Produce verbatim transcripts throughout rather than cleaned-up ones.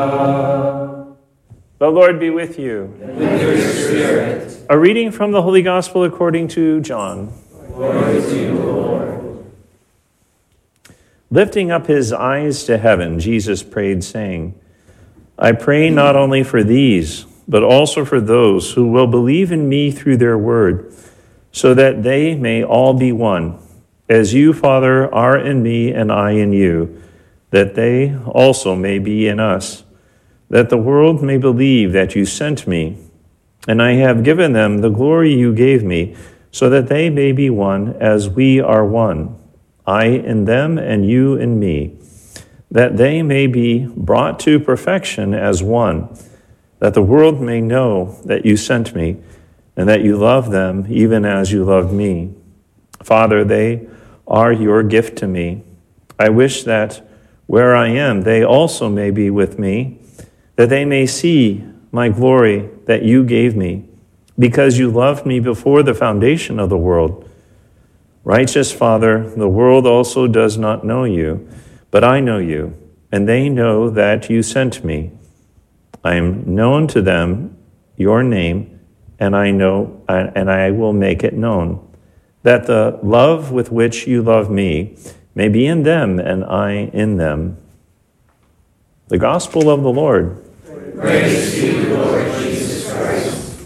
The Lord be with you. And with your spirit. A reading from the Holy Gospel according to John. Glory to you, Lord. Lifting up his eyes to heaven, Jesus prayed, saying, I pray not only for these, but also for those who will believe in me through their word, so that they may all be one, as you, Father, are in me and I in you, that they also may be in us, that the world may believe that you sent me, and I have given them the glory you gave me, so that they may be one as we are one, I in them and you in me, that they may be brought to perfection as one, that the world may know that you sent me, and that you love them even as you loved me. Father, they are your gift to me. I wish that where I am, they also may be with me, that they may see my glory that you gave me, because you loved me before the foundation of the world. Righteous Father, the world also does not know you, but I know you, and they know that you sent me. I am known to them your name, and I know, and I will make it known, that the love with which you love me may be in them and I in them. The Gospel of the Lord. Praise to you, Lord Jesus Christ.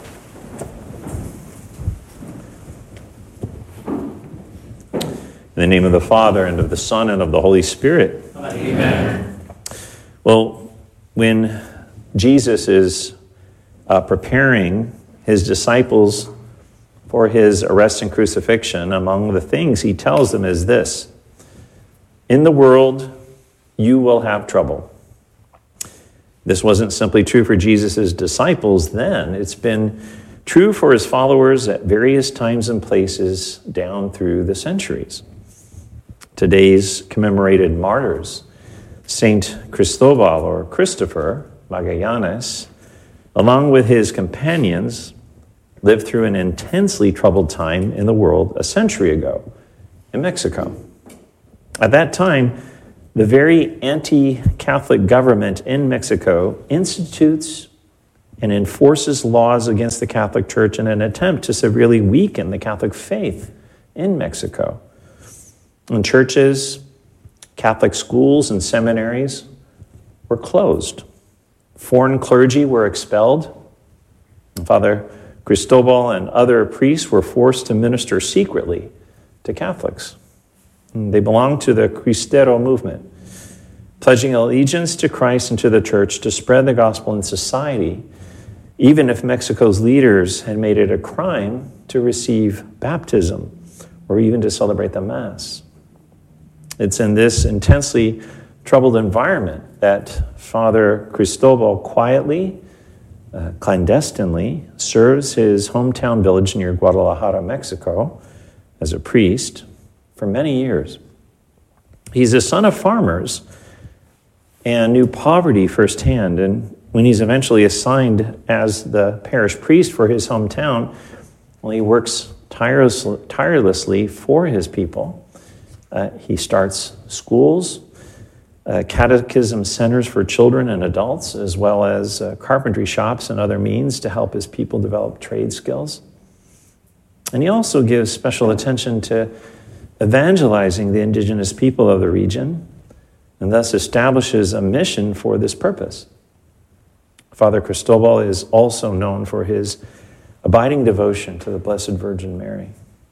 In the name of the Father, and of the Son, and of the Holy Spirit. Amen. Well, when Jesus is uh, preparing his disciples for his arrest and crucifixion, among the things he tells them is this: in the world, you will have trouble. This wasn't simply true for Jesus' disciples then. It's been true for his followers at various times and places down through the centuries. Today's commemorated martyrs, Saint Cristobal or Christopher Magallanes, along with his companions, lived through an intensely troubled time in the world a century ago in Mexico. At that time, the very anti-Catholic government in Mexico institutes and enforces laws against the Catholic Church in an attempt to severely weaken the Catholic faith in Mexico. And churches, Catholic schools, and seminaries were closed. Foreign clergy were expelled. Father Cristobal and other priests were forced to minister secretly to Catholics. They belonged to the Cristero movement, pledging allegiance to Christ and to the church to spread the gospel in society, even if Mexico's leaders had made it a crime to receive baptism or even to celebrate the Mass. It's in this intensely troubled environment that Father Cristobal quietly, uh, clandestinely, serves his hometown village near Guadalajara, Mexico, as a priest for many years. He's a son of farmers and knew poverty firsthand. And when he's eventually assigned as the parish priest for his hometown, well, he works tirelessly, tirelessly for his people. Uh, he starts schools, uh, catechism centers for children and adults, as well as uh, carpentry shops and other means to help his people develop trade skills. And he also gives special attention to evangelizing the indigenous people of the region, and thus establishes a mission for this purpose. Father Cristobal is also known for his abiding devotion to the Blessed Virgin Mary.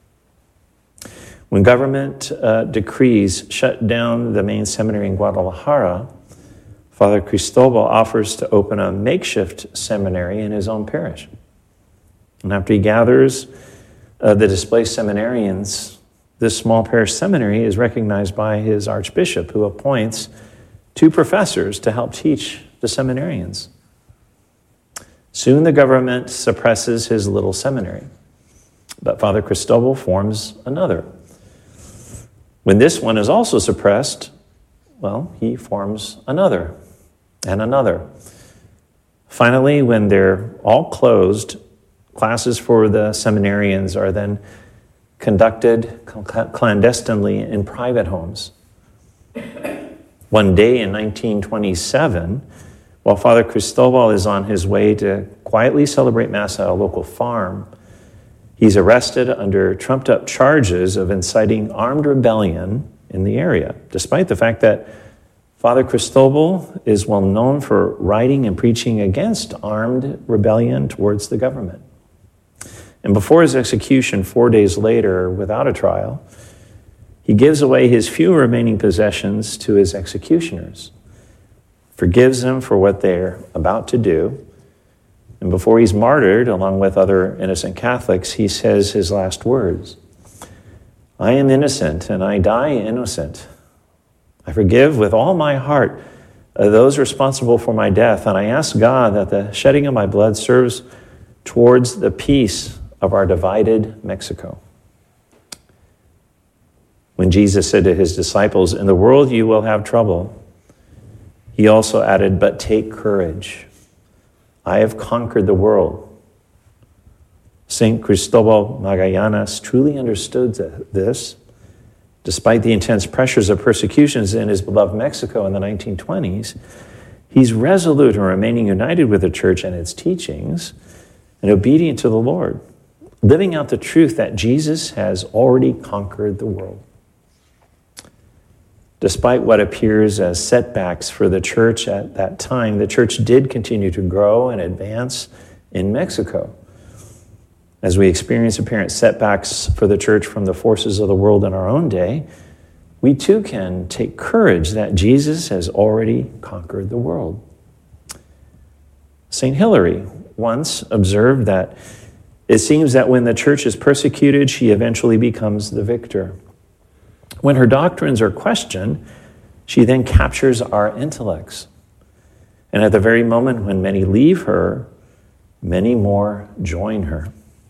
When government uh, decrees shut down the main seminary in Guadalajara, Father Cristobal offers to open a makeshift seminary in his own parish. And after he gathers uh, the displaced seminarians, this small parish seminary is recognized by his archbishop, who appoints two professors to help teach the seminarians. Soon the government suppresses his little seminary, but Father Cristobal forms another. When this one is also suppressed, well, he forms another and another. Finally, when they're all closed, classes for the seminarians are then conducted clandestinely in private homes. One day in nineteen twenty-seven, While Father Cristobal is on his way to quietly celebrate Mass at a local farm, he's arrested under trumped-up charges of inciting armed rebellion in the area, despite the fact that Father Cristobal is well known for writing and preaching against armed rebellion towards the government. And before his execution, four days later, without a trial, he gives away his few remaining possessions to his executioners, forgives them for what they're about to do, and before he's martyred, along with other innocent Catholics, he says his last words, "I am innocent, and I die innocent. I forgive with all my heart those responsible for my death, and I ask God that the shedding of my blood serves towards the peace of our divided Mexico." When Jesus said to his disciples, "In the world you will have trouble," he also added, "But take courage. I have conquered the world." Saint Cristobal Magallanes truly understood this. Despite the intense pressures of persecutions in his beloved Mexico in the nineteen twenties, he's resolute in remaining united with the church and its teachings and obedient to the Lord, living out the truth that Jesus has already conquered the world. Despite what appears as setbacks for the church at that time, the church did continue to grow and advance in Mexico. As we experience apparent setbacks for the church from the forces of the world in our own day, we too can take courage that Jesus has already conquered the world. Saint Hilary once observed that it seems that when the church is persecuted, she eventually becomes the victor. When her doctrines are questioned, she then captures our intellects. And at the very moment when many leave her, many more join her.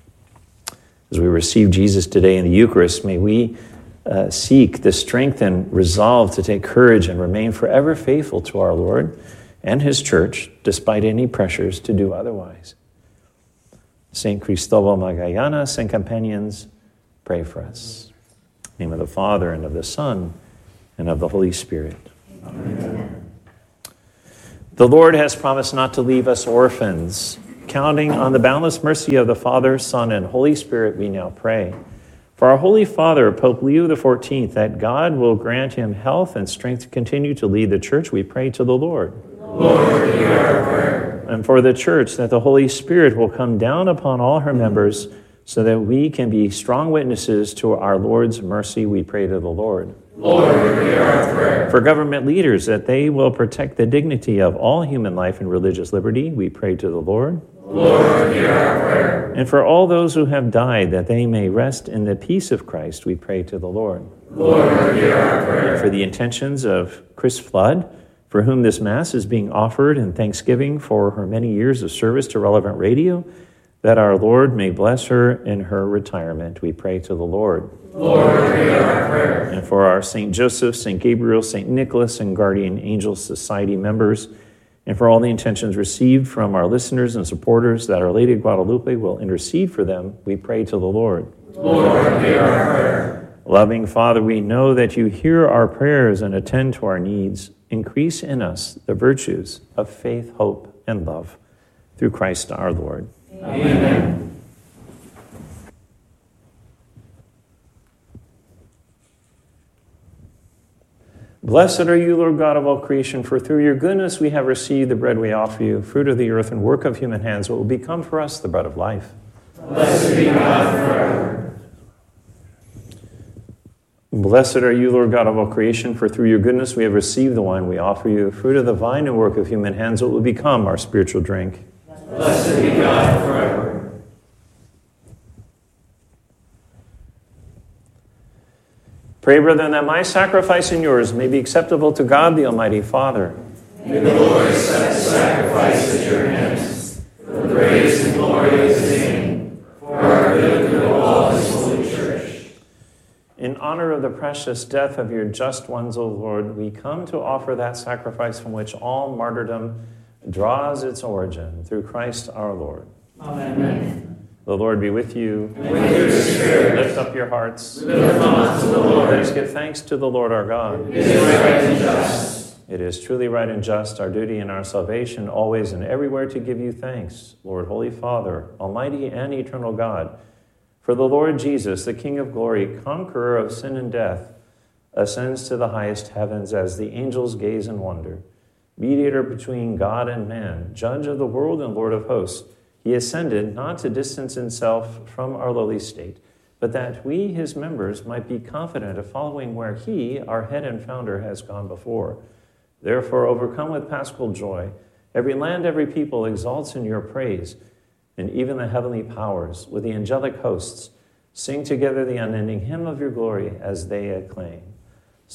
As we receive Jesus today in the Eucharist, may we uh, seek the strength and resolve to take courage and remain forever faithful to our Lord and his church, despite any pressures to do otherwise. Saint Cristobal Magallanes and companions, pray for us. In the name of the Father, and of the Son, and of the Holy Spirit. Amen. The Lord has promised not to leave us orphans. Counting on the boundless mercy of the Father, Son, and Holy Spirit, we now pray. For our Holy Father, Pope Leo the fourteenth, that God will grant him health and strength to continue to lead the church, we pray to the Lord. Lord, hear our prayer. And for the church, that the Holy Spirit will come down upon all her members, so that we can be strong witnesses to our Lord's mercy, we pray to the Lord. Lord, hear our prayer. For government leaders, that they will protect the dignity of all human life and religious liberty, we pray to the Lord. Lord, hear our prayer. And for all those who have died, that they may rest in the peace of Christ, we pray to the Lord. Lord, hear our prayer. And for the intentions of Chris Flood, for whom this Mass is being offered in thanksgiving for her many years of service to Relevant Radio, that our Lord may bless her in her retirement, we pray to the Lord. Lord, hear our prayer. And for our Saint Joseph, Saint Gabriel, Saint Nicholas, and Guardian Angel Society members, and for all the intentions received from our listeners and supporters, that Our Lady of Guadalupe will intercede for them, we pray to the Lord. Lord, hear our prayer. Loving Father, we know that you hear our prayers and attend to our needs. Increase in us the virtues of faith, hope, and love, through Christ our Lord. Amen. Blessed are you, Lord God of all creation, for through your goodness we have received the bread we offer you, fruit of the earth and work of human hands, what will become for us the bread of life. Blessed be God forever. Blessed are you, Lord God of all creation, for through your goodness we have received the wine we offer you, fruit of the vine and work of human hands, what will become our spiritual drink. Blessed be God forever. Pray, brethren, that my sacrifice and yours may be acceptable to God, the Almighty Father. May the Lord accept the sacrifice at your hands, for the praise and glory of his name, for our good and of all his holy church. In honor of the precious death of your just ones, O Lord, we come to offer that sacrifice from which all martyrdom draws its origin, through Christ our Lord. Amen. The Lord be with you. And with your spirit. Lift up your hearts. Lift them up to the Lord. Let us give thanks to the Lord our God. It is right and just. It is truly right and just, our duty and our salvation, always and everywhere to give you thanks, Lord, Holy Father, Almighty and eternal God, for the Lord Jesus, the King of glory, conqueror of sin and death, ascends to the highest heavens as the angels gaze in wonder. Mediator between God and man, judge of the world and Lord of hosts, he ascended not to distance himself from our lowly state, but that we, his members, might be confident of following where he, our head and founder, has gone before. Therefore, overcome with paschal joy, every land, every people exalts in your praise, and even the heavenly powers, with the angelic hosts, sing together the unending hymn of your glory as they acclaim.